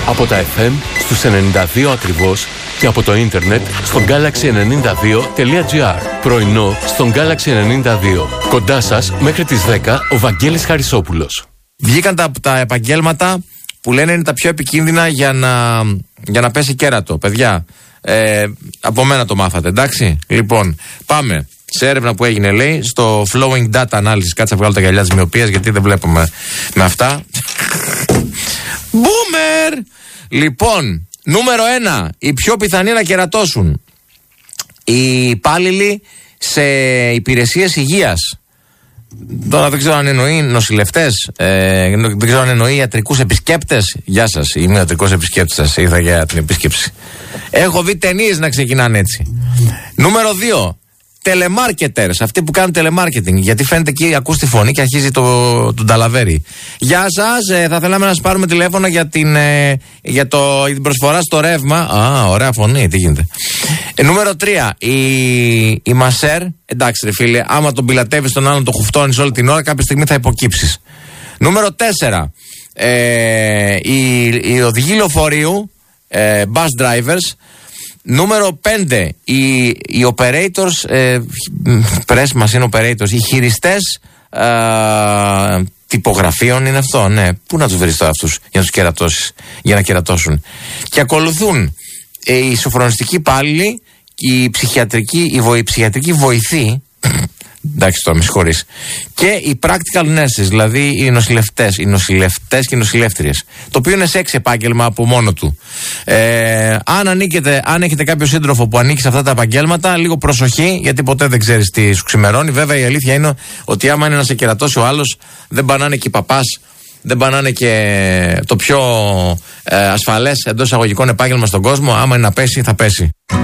Από τα FM στους 92 ακριβώς και από το ίντερνετ στο galaxy92.gr. Πρωινό στον Galaxy 92. Κοντά σας μέχρι τις 10 ο Βαγγέλης Χαρισόπουλος. Βγήκαν τα επαγγέλματα που λένε είναι τα πιο επικίνδυνα για να πέσει κέρατο. Παιδιά, από μένα το μάθατε, εντάξει. Λοιπόν, πάμε σε έρευνα που έγινε, λέει, στο Flowing Data Analysis. Κάτσε να βγάλω τα γυαλιά της μυοπίας, γιατί δεν βλέπουμε με αυτά. Boomer! Λοιπόν, νούμερο 1. Οι πιο πιθανοί να κερατώσουν οι υπάλληλοι σε υπηρεσίες υγείας. Τώρα δεν ξέρω αν εννοεί νοσηλευτές, δεν ξέρω αν εννοεί ιατρικούς επισκέπτες. Γεια σας, είμαι ιατρικός επισκέπτης, σας ήρθα για την επίσκεψη. Έχω δει ταινίες να ξεκινάνε έτσι. Νούμερο 2. Telemarketers, αυτοί που κάνουν telemarketing. Γιατί φαίνεται εκεί, ακούς τη φωνή και αρχίζει τον ταλαβέρι. Γεια σας, θα θέλαμε να σας πάρουμε τηλέφωνο για την προσφορά στο ρεύμα. Α, ωραία φωνή, τι γίνεται. Νούμερο 3, η μασέρ. Εντάξει, ρε φίλε, άμα τον πιλατεύεις τον άλλον, τον χουφτώνεις όλη την ώρα, κάποια στιγμή θα υποκύψεις. Νούμερο 4, οι οδηγοί λεωφορείου, bus drivers. Νούμερο 5, οι operators, press machine operators, οι χειριστές τυπογραφίων είναι αυτό, ναι. Πού να τους βρεις τώρα αυτούς για να τους κερατώσεις, για να κερατώσουν. Και ακολουθούν οι σοφρονιστικοί υπάλληλοι, η ψυχιατρική βοηθή, εντάξει τώρα με συγχωρείς, και οι practical nurses, δηλαδή οι νοσηλευτές και οι νοσηλεύτριες. Το οποίο είναι σεξ επάγγελμα από μόνο του. Αν έχετε κάποιο σύντροφο που ανήκει σε αυτά τα επαγγέλματα, λίγο προσοχή, γιατί ποτέ δεν ξέρεις τι σου ξημερώνει. Βέβαια η αλήθεια είναι ότι άμα είναι να σε κερατώσει ο άλλος, δεν πανάνε και οι παπάς, δεν πανάνε και το πιο ασφαλές εντός εισαγωγικών επάγγελμα στον κόσμο. Άμα είναι να πέσει, θα πέσει.